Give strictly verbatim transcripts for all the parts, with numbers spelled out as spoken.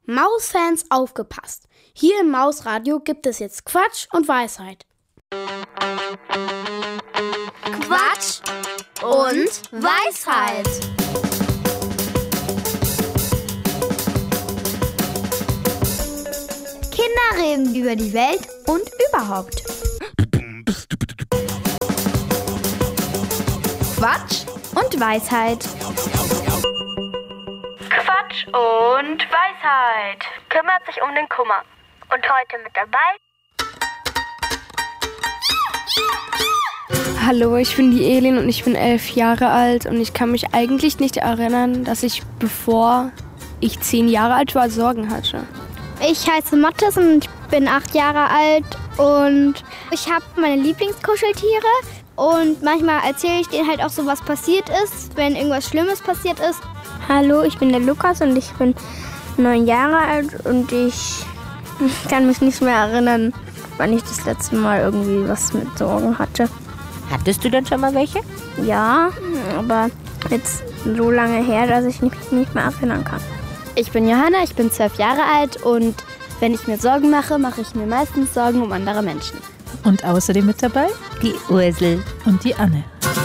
Mausfans aufgepasst. Hier im Mausradio gibt es jetzt Quatsch und Weisheit. Quatsch und Weisheit. Kinder reden über die Welt und überhaupt. Quatsch und Weisheit. Quatsch und Weisheit kümmert sich um den Kummer. Und heute mit dabei... Hallo, ich bin die Elin und ich bin elf Jahre alt und ich kann mich eigentlich nicht erinnern, dass ich, bevor ich zehn Jahre alt war, Sorgen hatte. Ich heiße Mattes und ich bin acht Jahre alt und ich habe meine Lieblingskuscheltiere und manchmal erzähle ich denen halt auch so, was passiert ist, wenn irgendwas Schlimmes passiert ist. Hallo, ich bin der Lukas und ich bin neun Jahre alt und ich kann mich nicht mehr erinnern, wann ich das letzte Mal irgendwie was mit Sorgen hatte. Hattest du denn schon mal welche? Ja, aber jetzt so lange her, dass ich mich nicht mehr erinnern kann. Ich bin Johanna, ich bin zwölf Jahre alt und wenn ich mir Sorgen mache, mache ich mir meistens Sorgen um andere Menschen. Und außerdem mit dabei die Ursel und die Anne.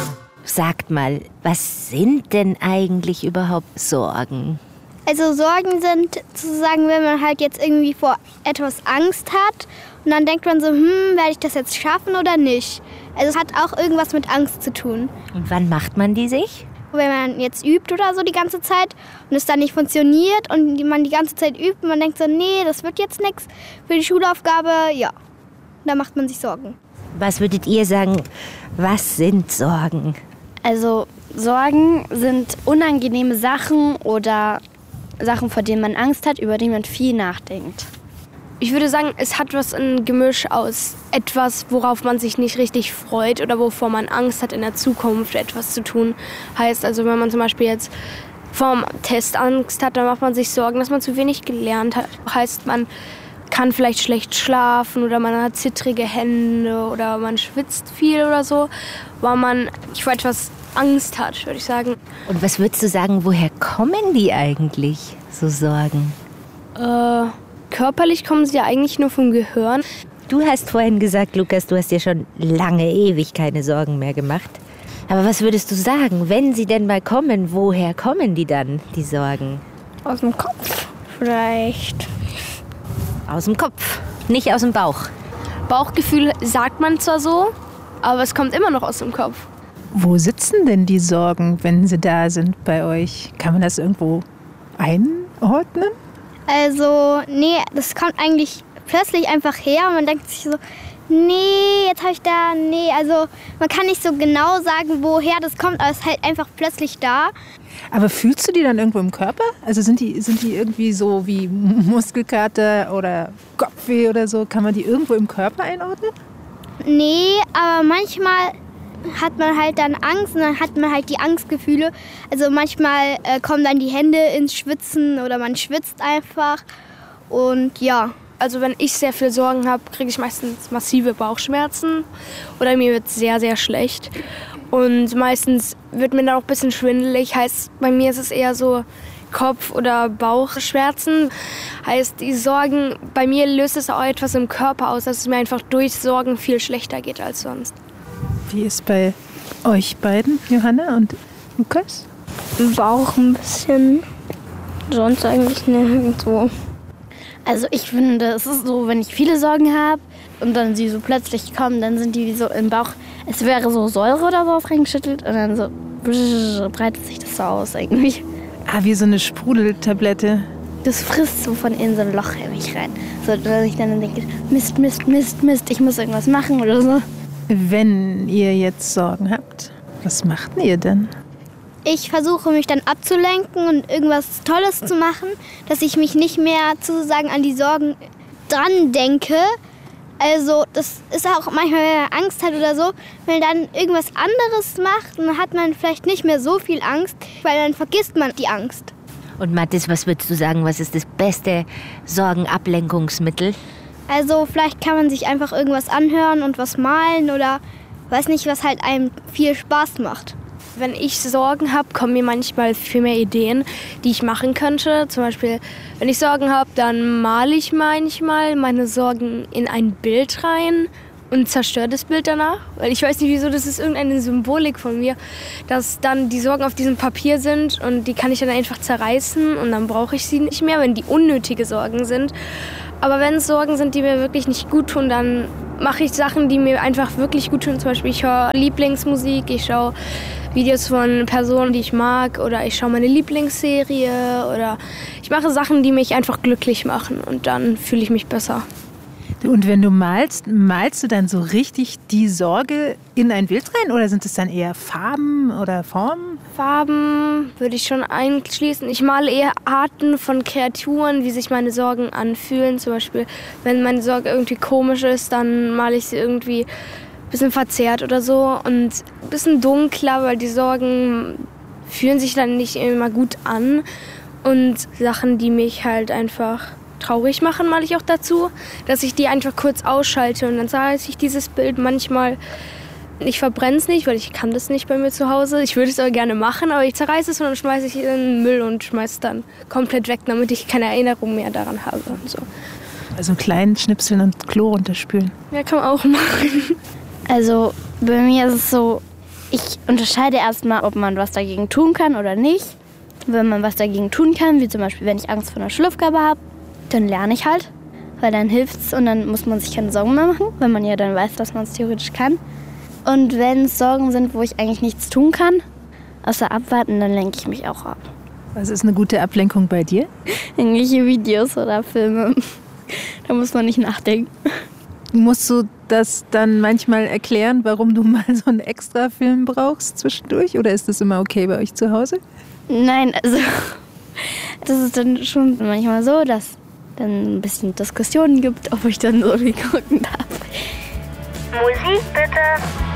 Sagt mal, was sind denn eigentlich überhaupt Sorgen? Also Sorgen sind sozusagen, wenn man halt jetzt irgendwie vor etwas Angst hat und dann denkt man so, hm, werde ich das jetzt schaffen oder nicht? Also es hat auch irgendwas mit Angst zu tun. Und wann macht man die sich? Wenn man jetzt übt oder so die ganze Zeit und es dann nicht funktioniert und man die ganze Zeit übt und man denkt so, nee, das wird jetzt nichts für die Schulaufgabe, ja, da macht man sich Sorgen. Was würdet ihr sagen, was sind Sorgen? Also Sorgen sind unangenehme Sachen oder Sachen, vor denen man Angst hat, über die man viel nachdenkt. Ich würde sagen, es hat was ein Gemisch aus etwas, worauf man sich nicht richtig freut oder wovor man Angst hat, in der Zukunft etwas zu tun. Heißt also, wenn man zum Beispiel jetzt vorm Test Angst hat, dann macht man sich Sorgen, dass man zu wenig gelernt hat. Heißt, man kann vielleicht schlecht schlafen oder man hat zittrige Hände oder man schwitzt viel oder so, weil man vor etwas Angst hat, würde ich sagen. Und was würdest du sagen, woher kommen die eigentlich, so Sorgen? Äh... Körperlich kommen sie ja eigentlich nur vom Gehirn. Du hast vorhin gesagt, Lukas, du hast dir schon lange, ewig keine Sorgen mehr gemacht. Aber was würdest du sagen, wenn sie denn mal kommen, woher kommen die dann, die Sorgen? Aus dem Kopf vielleicht. Aus dem Kopf, nicht aus dem Bauch. Bauchgefühl sagt man zwar so, aber es kommt immer noch aus dem Kopf. Wo sitzen denn die Sorgen, wenn sie da sind bei euch? Kann man das irgendwo einordnen? Also, nee, das kommt eigentlich plötzlich einfach her und man denkt sich so, nee, jetzt habe ich da, nee, also man kann nicht so genau sagen, woher das kommt, aber es ist halt einfach plötzlich da. Aber fühlst du die dann irgendwo im Körper? Also sind die, sind die irgendwie so wie Muskelkater oder Kopfweh oder so? Kann man die irgendwo im Körper einordnen? Nee, aber manchmal hat man halt dann Angst und dann hat man halt die Angstgefühle. Also manchmal äh, kommen dann die Hände ins Schwitzen oder man schwitzt einfach und ja. Also wenn ich sehr viel Sorgen habe, kriege ich meistens massive Bauchschmerzen oder mir wird sehr, sehr schlecht. Und meistens wird mir dann auch ein bisschen schwindelig. Heißt, bei mir ist es eher so Kopf- oder Bauchschmerzen. Heißt, die Sorgen, bei mir löst es auch etwas im Körper aus, dass es mir einfach durch Sorgen viel schlechter geht als sonst. Wie ist bei euch beiden, Johanna und Lukas? Im Bauch ein bisschen, sonst eigentlich nirgendwo. Also ich finde, es ist so, wenn ich viele Sorgen habe und dann sie so plötzlich kommen, dann sind die wie so im Bauch, es wäre so Säure oder so reingeschüttelt und dann so breitet sich das so aus irgendwie. Ah, wie so eine Sprudeltablette. Das frisst so von innen so ein Loch in mich rein. So, dass ich dann denke, Mist, Mist, Mist, Mist, ich muss irgendwas machen oder so. Wenn ihr jetzt Sorgen habt, was macht ihr denn? Ich versuche mich dann abzulenken und irgendwas Tolles zu machen, dass ich mich nicht mehr sozusagen an die Sorgen dran denke. Also das ist auch manchmal, wenn man Angst hat oder so, wenn man dann irgendwas anderes macht, dann hat man vielleicht nicht mehr so viel Angst, weil dann vergisst man die Angst. Und Mathis, was würdest du sagen, was ist das beste Sorgenablenkungsmittel? Also vielleicht kann man sich einfach irgendwas anhören und was malen oder weiß nicht, was halt einem viel Spaß macht. Wenn ich Sorgen habe, kommen mir manchmal viel mehr Ideen, die ich machen könnte. Zum Beispiel, wenn ich Sorgen habe, dann male ich manchmal meine Sorgen in ein Bild rein und zerstöre das Bild danach. Weil ich weiß nicht wieso, das ist irgendeine Symbolik von mir, dass dann die Sorgen auf diesem Papier sind und die kann ich dann einfach zerreißen und dann brauche ich sie nicht mehr, wenn die unnötige Sorgen sind. Aber wenn es Sorgen sind, die mir wirklich nicht gut tun, dann mache ich Sachen, die mir einfach wirklich gut tun. Zum Beispiel, ich höre Lieblingsmusik, ich schaue Videos von Personen, die ich mag, oder ich schaue meine Lieblingsserie, oder ich mache Sachen, die mich einfach glücklich machen und dann fühle ich mich besser. Und wenn du malst, malst du dann so richtig die Sorge in ein Bild rein oder sind es dann eher Farben oder Formen? Farben würde ich schon einschließen. Ich male eher Arten von Kreaturen, wie sich meine Sorgen anfühlen. Zum Beispiel, wenn meine Sorge irgendwie komisch ist, dann male ich sie irgendwie ein bisschen verzerrt oder so und ein bisschen dunkler, weil die Sorgen fühlen sich dann nicht immer gut an. Und Sachen, die mich halt einfach traurig machen, male ich auch dazu, dass ich die einfach kurz ausschalte und dann zerreiße ich dieses Bild manchmal. Ich verbrenne es nicht, weil ich kann das nicht bei mir zu Hause. Ich würde es aber gerne machen, aber ich zerreiße es und dann schmeiße ich es in den Müll und schmeiße es dann komplett weg, damit ich keine Erinnerung mehr daran habe und so. Also einen kleinen Schnipseln und Klo runterspülen. Ja, kann man auch machen. Also bei mir ist es so, ich unterscheide erstmal, ob man was dagegen tun kann oder nicht. Wenn man was dagegen tun kann, wie zum Beispiel, wenn ich Angst vor einer Schlupfgabe habe, dann lerne ich halt, weil dann hilft's und dann muss man sich keine Sorgen mehr machen, weil man ja dann weiß, dass man es theoretisch kann. Und wenn es Sorgen sind, wo ich eigentlich nichts tun kann, außer abwarten, dann lenke ich mich auch ab. Was ist eine gute Ablenkung bei dir? Irgendwelche Videos oder Filme. Da muss man nicht nachdenken. Musst du das dann manchmal erklären, warum du mal so einen extra Film brauchst zwischendurch? Oder ist das immer okay bei euch zu Hause? Nein, also das ist dann schon manchmal so, dass dann ein bisschen Diskussionen gibt, ob ich dann so viel gucken darf. Musik bitte.